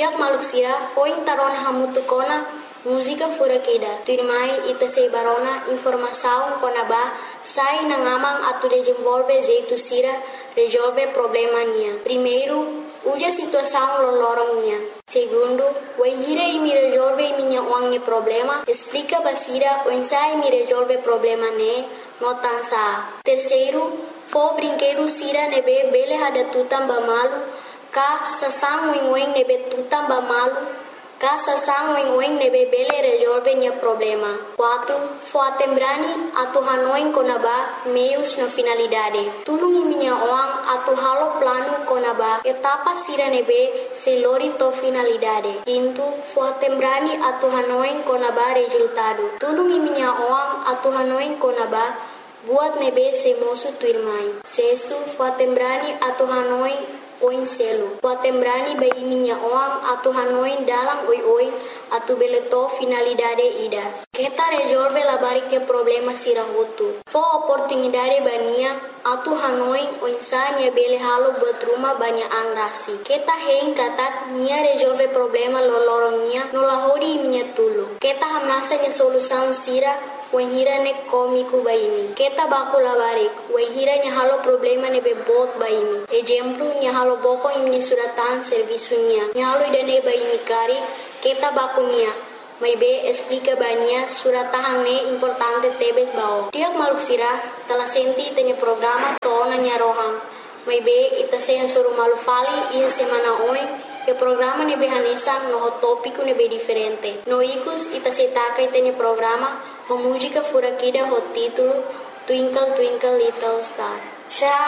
Tiak maluk sira, poin tarona hamutu kona, música fura kida. Tuirmai ita sei barona informação konaba, sai na ngamang atu desenvolve jeito sira, resolve problema nia. Primeiro, uja situação lolorong nia. Segundo, o hira e me resolve minha uang problema, explica basira o ensai me resolve problema ne, notansa. Terceiro, fo brinquedo sira nebe bele hada tutam bamalu, ka sasang wing nebe tutam bamalu, ka sasang wing nebe bele resolve nia problema. 4. Fo atembrani atu hanoin konaba meios na finalidade. Tulungi minha uang atu halo plano konaba etapa sira nebe se lori to finalidade. 5. Fo atembrani atu hanoin konaba resultado. Tulungi minha uang atu hanoin konaba buat nebe se mosu tuirmai. 6. Fo atembrani atu hanoin oin selo. Fo atembrani bai minha uang atu hanoin dalam oi atu beleto finalidade ida. Kita resolve la bariknya problema sira hutu. Fo oportunidade bania atu hanoin o insania bele halo buat rumah banyak angrasi. Kita hein katak nia resolve problema lolorong nia nola hodi minha tulu. Kita hamnasa nia solução sira wahira ne komiku baimi. Kita baku la barik wahira nia halo problema ne bebot baimi. Exemplo nia halo boko imni suratan servisu nia. Nia halo idane baimi kari kita baku nia. May be explica bania suratahang ne importante tebes bao. Tiak maluk sira telah senti tanya programa tona nya rohang. May be ita seha suru malu fali iya semana oin e programa ne be hanesa no tópico ne be diferente. No ikus ita setaka tanya programa ho música fura kida ho título Twinkle Twinkle Little Star. Tchau.